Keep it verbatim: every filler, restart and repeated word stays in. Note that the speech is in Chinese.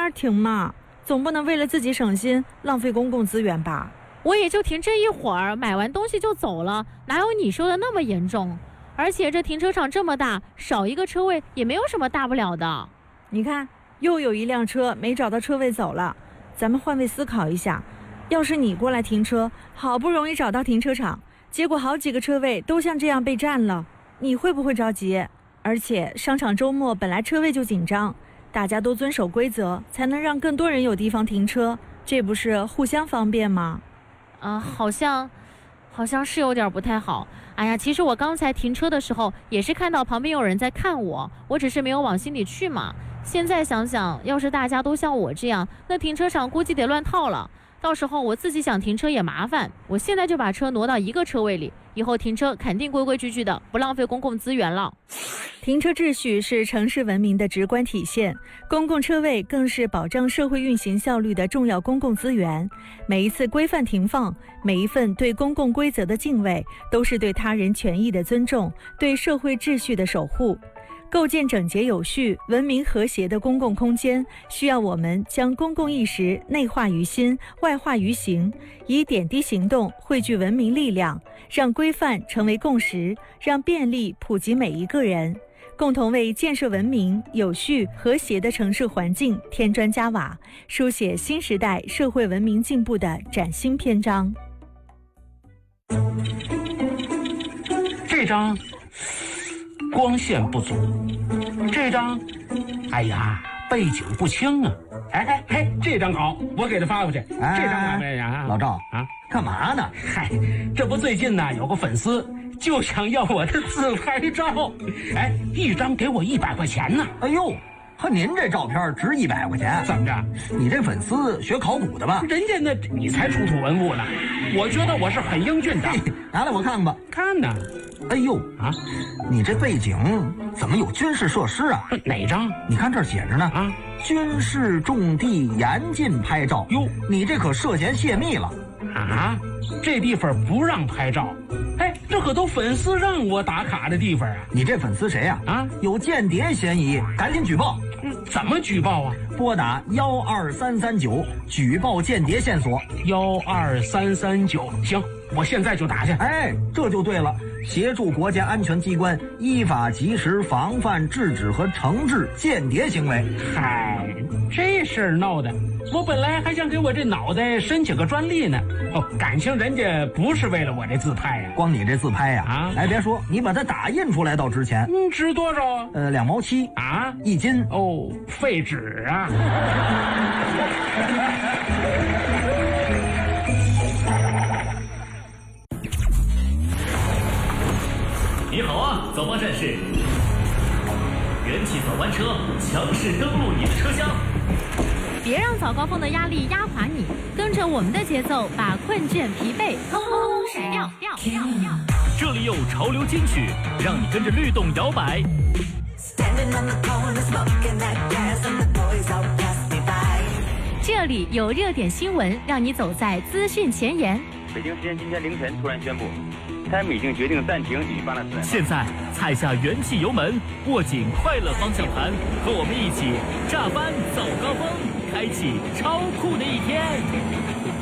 点停嘛，总不能为了自己省心浪费公共资源吧？ 我也就停这一会儿，买完东西就走了，哪有你说的那么严重？而且这停车场这么大，少一个车位也没有什么大不了的。 你看，又有一辆车没找到车位走了。咱们换位思考一下，要是你过来停车，好不容易找到停车场，结果好几个车位都像这样被占了，你会不会着急？而且商场周末本来车位就紧张，大家都遵守规则，才能让更多人有地方停车，这不是互相方便吗？ 啊、呃，好像好像是有点不太好。哎呀，其实我刚才停车的时候也是看到旁边有人在看我，我只是没有往心里去嘛。现在想想，要是大家都像我这样，那停车场估计得乱套了，到时候我自己想停车也麻烦。我现在就把车挪到一个车位里，以后停车肯定规规矩矩的，不浪费公共资源了。 停车秩序是城市文明的直观体现，公共车位更是保障社会运行效率的重要公共资源。每一次规范停放，每一份对公共规则的敬畏，都是对他人权益的尊重，对社会秩序的守护。构建整洁有序、文明和谐的公共空间，需要我们将公共意识内化于心、外化于行，以点滴行动汇聚文明力量，让规范成为共识，让便利普及每一个人，共同为建设文明、有序、和谐的城市环境添砖加瓦，书写新时代社会文明进步的崭新篇章。 这张光线不足，这张，哎呀，背景不清啊！哎哎哎，这张好，我给他发过去。 哎、 这张买不呀？ 老赵啊， 干嘛呢？ 嗨，这不最近呢有个粉丝就想要我的自拍照，哎，一张给我一百块钱呢。 哎呦，和您这照片值一百块钱？ 怎么着？ 你这粉丝学考古的吧？ 人家那你才出土文物呢，我觉得我是很英俊的。 拿来我看看吧。 看呢。 哎呦啊， 你这背景怎么有军事设施啊？ 哪张？ 你看这儿写着呢啊， 军事重地严禁拍照。 哟， 你这可涉嫌泄密了啊！这地方不让拍照，哎，这可都粉丝让我打卡的地方啊！ 你这粉丝谁呀？ 啊， 有间谍嫌疑，赶紧举报！ 嗯，怎么举报啊？ 拨打幺二三三九举报间谍线索。 幺二三三九，行，我现在就打去。 哎，这就对了。协助国家安全机关依法及时防范、制止和惩治间谍行为。 嗨，这事儿闹的，我本来还想给我这脑袋申请个专利呢。哦，感情人家不是为了我这自拍呀、啊， 光你这自拍呀、啊， 啊， 哎，别说，你把它打印出来倒值钱。 嗯，值多少？ 呃，两毛七啊， 一斤。 哦，废纸啊。 你好啊，早八战士！元气早班车强势登陆你的车厢， 别让早高峰的压力压垮你，跟着我们的节奏，把困倦疲惫通通甩掉掉掉掉。 这里有潮流金曲，让你跟着律动摇摆。 这里有热点新闻，让你走在资讯前沿。 北京时间今天凌晨突然宣布，他们已经决定暂停引发了自然。 现在踩下元气油门，握紧快乐方向盘，和我们一起炸翻早高峰，开启超酷的一天。